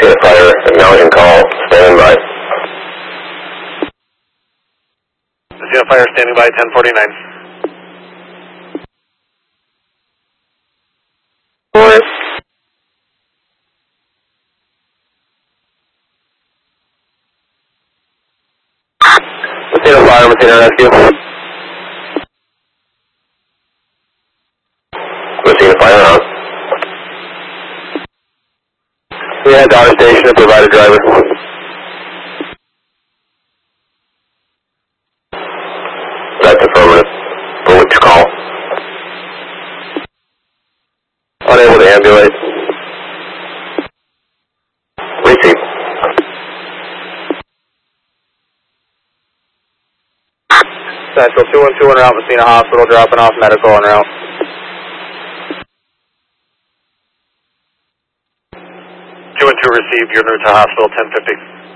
Mosquito Fire, acknowledging call, standing by. Mosquito Fire standing by, 1049. Mosquito Fire, Mosquito Rescue. Mosquito Fire on. We had daughter station to provide a driver. That's affirmative. For which call? Unable to ambulate. Receive. Central 212 en route, Messina Hospital, dropping off medical en route. 212 received, you're en route to hospital, 1050.